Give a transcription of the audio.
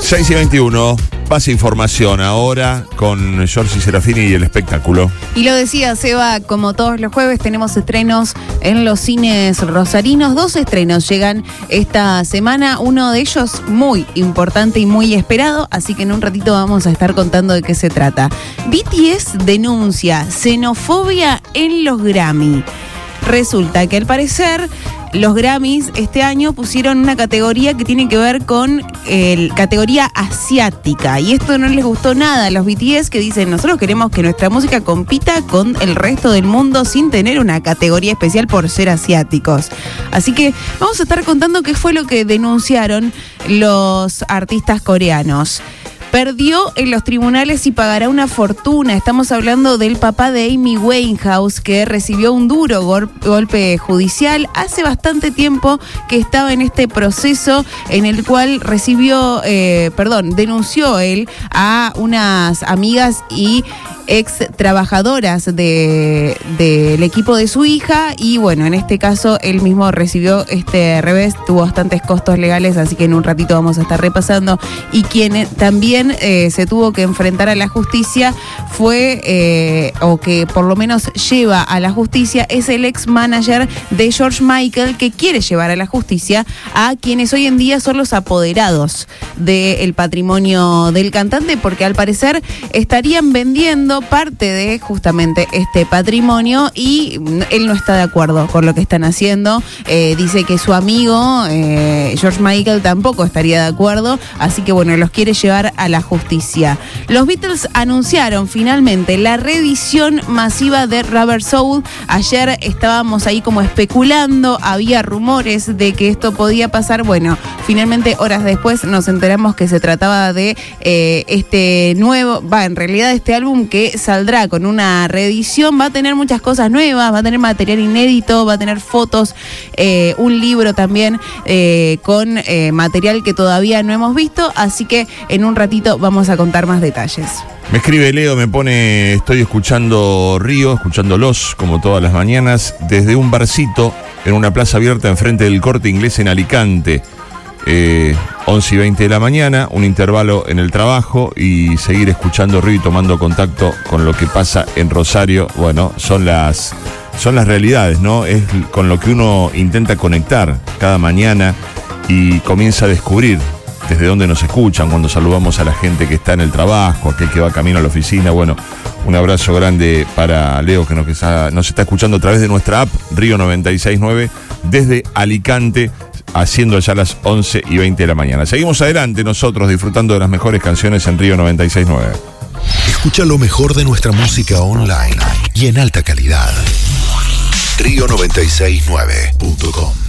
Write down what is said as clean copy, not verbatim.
6:21, pasa información ahora con Giorgi Serafini y el espectáculo. Y lo decía Seba, como todos los jueves tenemos estrenos en los cines rosarinos. 2 estrenos llegan esta semana, uno de ellos muy importante y muy esperado, así que en un ratito vamos a estar contando de qué se trata. BTS denuncia xenofobia en los Grammy. Resulta que al parecer los Grammys este año pusieron una categoría que tiene que ver con categoría asiática, y esto no les gustó nada a los BTS, que dicen: nosotros queremos que nuestra música compita con el resto del mundo sin tener una categoría especial por ser asiáticos. Así que vamos a estar contando qué fue lo que denunciaron los artistas coreanos. Perdió en los tribunales y pagará una fortuna. Estamos hablando del papá de Amy Winehouse, que recibió un duro golpe judicial hace bastante tiempo, que estaba en este proceso en el cual denunció él a unas amigas y ex trabajadoras del equipo de su hija, y bueno, en este caso él mismo recibió este revés, tuvo bastantes costos legales, así que en un ratito vamos a estar repasando. Y quien también se tuvo que enfrentar a la justicia fue, o que por lo menos lleva a la justicia, es el ex manager de George Michael, que quiere llevar a la justicia a quienes hoy en día son los apoderados del patrimonio del cantante, porque al parecer estarían vendiendo parte de justamente este patrimonio y él no está de acuerdo con lo que están haciendo. Dice que su amigo George Michael tampoco estaría de acuerdo, así que bueno, los quiere llevar a la justicia. Los Beatles anunciaron finalmente la reedición masiva de Rubber Soul. Ayer estábamos ahí como especulando, había rumores de que esto podía pasar. Bueno, finalmente horas después nos enteramos que se trataba de este nuevo, en realidad este álbum que saldrá con una reedición. Va a tener muchas cosas nuevas, va a tener material inédito, va a tener fotos, un libro también con material que todavía no hemos visto, así que en un ratito vamos a contar más detalles. Me escribe Leo, me pone: estoy escuchándolos como todas las mañanas desde un barcito en una plaza abierta enfrente del Corte Inglés en Alicante. 11:20 de la mañana, un intervalo en el trabajo y seguir escuchando Río y tomando contacto con lo que pasa en Rosario. Bueno, son las realidades, ¿no? Es con lo que uno intenta conectar cada mañana y comienza a descubrir desde dónde nos escuchan, cuando saludamos a la gente que está en el trabajo, aquel que va camino a la oficina. Bueno, un abrazo grande para Leo, que nos está escuchando a través de nuestra app Río 96.9 desde Alicante, haciendo ya las 11:20 de la mañana. Seguimos adelante nosotros disfrutando de las mejores canciones en Río 96.9. Escucha lo mejor de nuestra música online y en alta calidad. Río 96.9.com